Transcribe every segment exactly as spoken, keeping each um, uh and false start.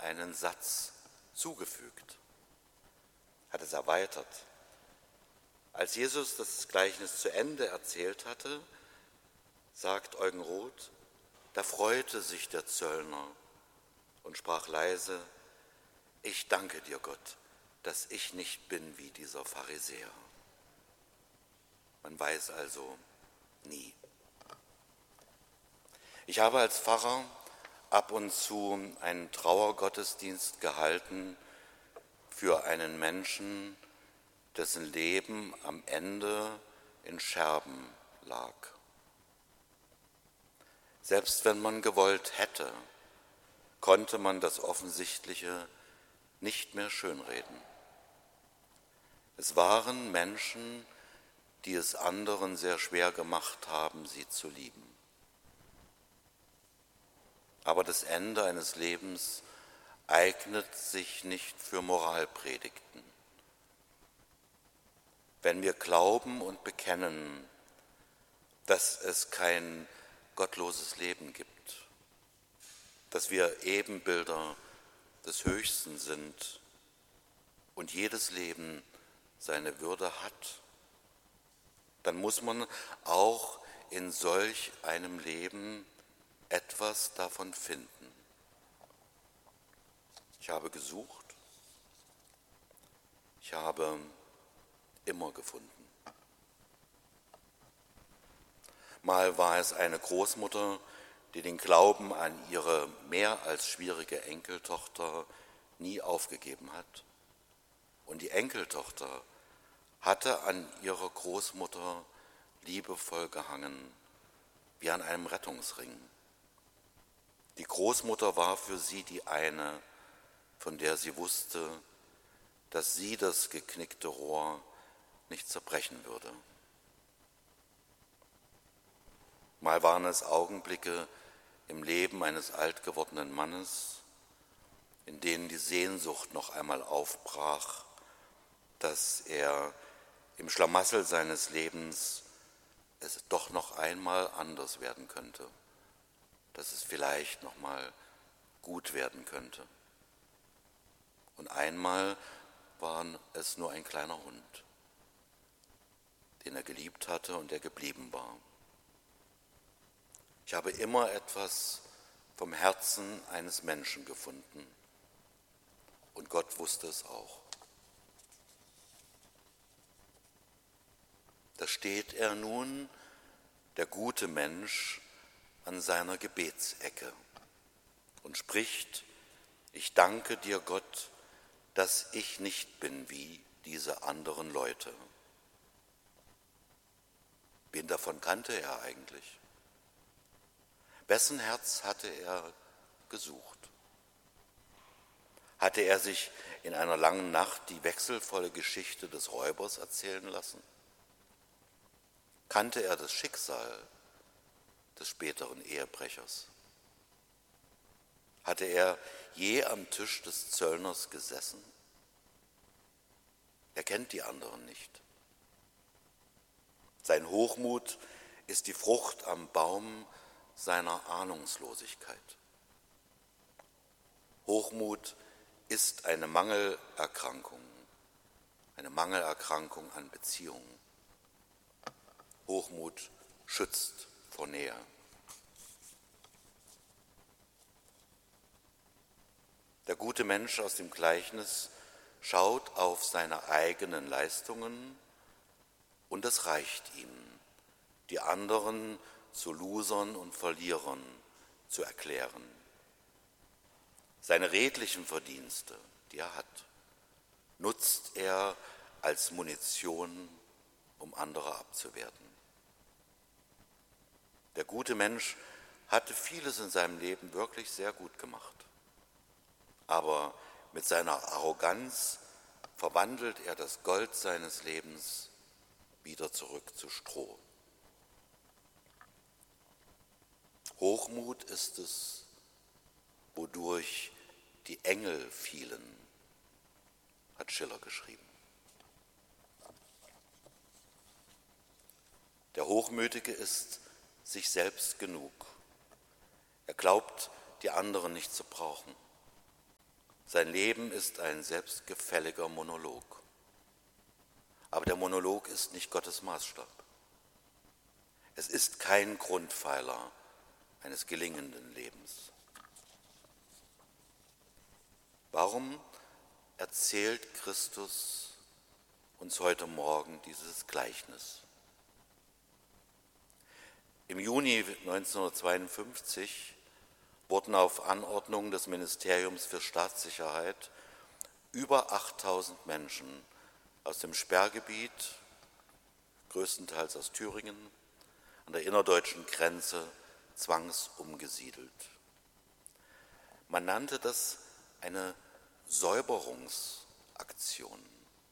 einen Satz zugefügt, hat es erweitert. Als Jesus das Gleichnis zu Ende erzählt hatte, sagt Eugen Roth, da freute sich der Zöllner und sprach leise, ich danke dir, Gott, dass ich nicht bin wie dieser Pharisäer. Man weiß also nie. Ich habe als Pfarrer ab und zu einen Trauergottesdienst gehalten für einen Menschen, dessen Leben am Ende in Scherben lag. Selbst wenn man gewollt hätte, konnte man das Offensichtliche nicht mehr schönreden. Es waren Menschen, die es anderen sehr schwer gemacht haben, sie zu lieben. Aber das Ende eines Lebens eignet sich nicht für Moralpredigten. Wenn wir glauben und bekennen, dass es kein gottloses Leben gibt, dass wir Ebenbilder des Höchsten sind und jedes Leben seine Würde hat, dann muss man auch in solch einem Leben etwas davon finden. Ich habe gesucht, ich habe immer gefunden. Mal war es eine Großmutter, die den Glauben an ihre mehr als schwierige Enkeltochter nie aufgegeben hat. Und die Enkeltochter hatte an ihrer Großmutter liebevoll gehangen, wie an einem Rettungsring. Die Großmutter war für sie die eine, von der sie wusste, dass sie das geknickte Rohr nicht zerbrechen würde. Mal waren es Augenblicke im Leben eines alt gewordenen Mannes, in denen die Sehnsucht noch einmal aufbrach, dass er im Schlamassel seines Lebens es doch noch einmal anders werden könnte, dass es vielleicht noch mal gut werden könnte. Und einmal war es nur ein kleiner Hund, den er geliebt hatte und der geblieben war. Ich habe immer etwas vom Herzen eines Menschen gefunden und Gott wusste es auch. Da steht er nun, der gute Mensch, an seiner Gebetsecke und spricht, ich danke dir, Gott, dass ich nicht bin wie diese anderen Leute. Wen davon kannte er eigentlich? Wessen Herz hatte er gesucht? Hatte er sich in einer langen Nacht die wechselvolle Geschichte des Räubers erzählen lassen? Kannte er das Schicksal des späteren Ehebrechers? Hatte er je am Tisch des Zöllners gesessen? Er kennt die anderen nicht. Sein Hochmut ist die Frucht am Baum seiner Ahnungslosigkeit. Hochmut ist eine Mangelerkrankung, eine Mangelerkrankung an Beziehungen. Hochmut schützt vor Nähe. Der gute Mensch aus dem Gleichnis schaut auf seine eigenen Leistungen und es reicht ihm, die anderen zu Losern und Verlierern zu erklären. Seine redlichen Verdienste, die er hat, nutzt er als Munition, um andere abzuwerten. Der gute Mensch hatte vieles in seinem Leben wirklich sehr gut gemacht. Aber mit seiner Arroganz verwandelt er das Gold seines Lebens wieder zurück zu Stroh. Hochmut ist es, wodurch die Engel fielen, hat Schiller geschrieben. Der Hochmütige ist sich selbst genug. Er glaubt, die anderen nicht zu brauchen. Sein Leben ist ein selbstgefälliger Monolog. Aber der Monolog ist nicht Gottes Maßstab. Es ist kein Grundpfeiler eines gelingenden Lebens. Warum erzählt Christus uns heute Morgen dieses Gleichnis? Im Juni neunzehnhundertzweiundfünfzig wurden auf Anordnung des Ministeriums für Staatssicherheit über achttausend Menschen aus dem Sperrgebiet, größtenteils aus Thüringen, an der innerdeutschen Grenze zwangsumgesiedelt. Man nannte das eine Säuberungsaktion.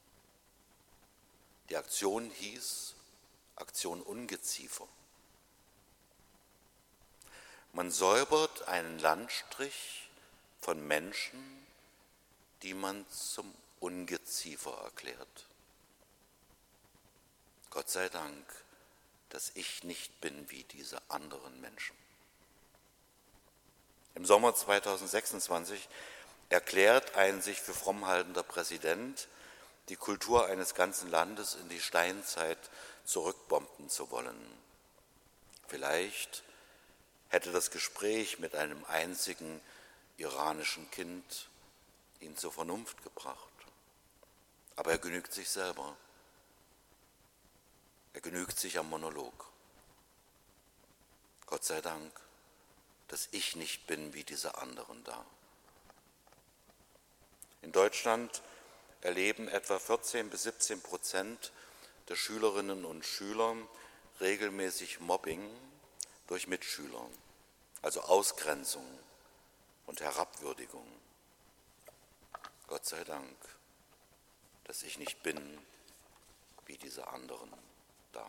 Die Aktion hieß Aktion Ungeziefer. Man säubert einen Landstrich von Menschen, die man zum Ungeziefer erklärt. Gott sei Dank, dass ich nicht bin wie diese anderen Menschen. Im Sommer zweitausendsechsundzwanzig erklärt ein sich für fromm haltender Präsident, die Kultur eines ganzen Landes in die Steinzeit zurückbomben zu wollen. Vielleicht hätte das Gespräch mit einem einzigen iranischen Kind ihn zur Vernunft gebracht. Aber er genügt sich selber. Er genügt sich am Monolog. Gott sei Dank, dass ich nicht bin wie diese anderen da. In Deutschland erleben etwa vierzehn bis siebzehn Prozent der Schülerinnen und Schüler regelmäßig Mobbing durch Mitschüler, also Ausgrenzung und Herabwürdigung. Gott sei Dank, dass ich nicht bin wie diese anderen da.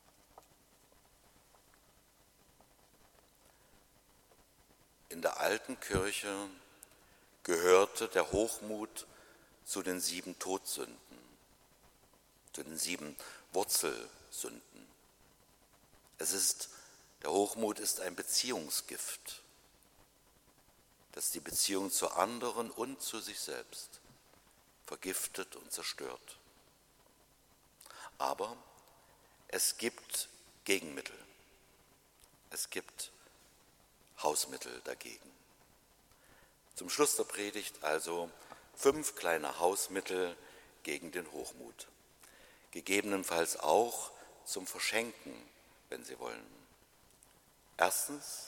In der alten Kirche gehörte der Hochmut zu den sieben Todsünden, zu den sieben Wurzelsünden. Es ist, der Hochmut ist ein Beziehungsgift, das die Beziehung zu anderen und zu sich selbst vergiftet und zerstört. Aber es gibt Gegenmittel. Es gibt Hausmittel dagegen. Zum Schluss der Predigt also fünf kleine Hausmittel gegen den Hochmut. Gegebenenfalls auch zum Verschenken, wenn Sie wollen. Erstens,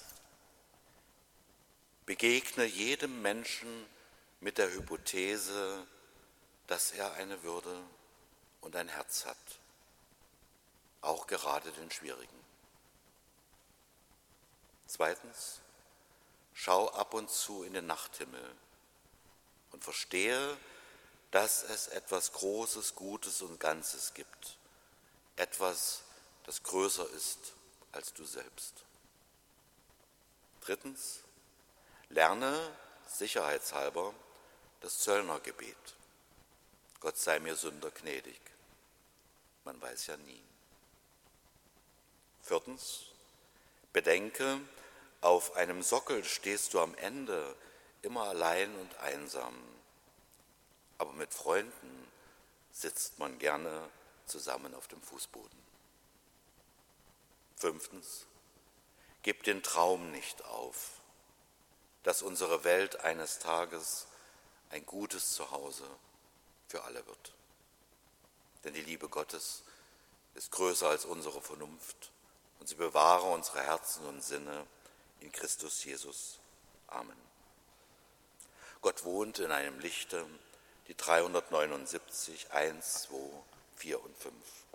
begegne jedem Menschen mit der Hypothese, dass er eine Würde und ein Herz hat, auch gerade den Schwierigen. Zweitens, schau ab und zu in den Nachthimmel und verstehe, dass es etwas Großes, Gutes und Ganzes gibt, etwas, das größer ist als du selbst. Drittens, lerne sicherheitshalber das Zöllnergebet. Gott sei mir Sünder gnädig. Man weiß ja nie. Viertens, bedenke, auf einem Sockel stehst du am Ende immer allein und einsam. Aber mit Freunden sitzt man gerne zusammen auf dem Fußboden. Fünftens, gib den Traum nicht auf, dass unsere Welt eines Tages ein gutes Zuhause für alle wird. Denn die Liebe Gottes ist größer als unsere Vernunft und sie bewahre unsere Herzen und Sinne in Christus Jesus. Amen. Gott wohnt in einem Lichte, die dreihundertneunundsiebzig, eins, zwei, vier und fünf.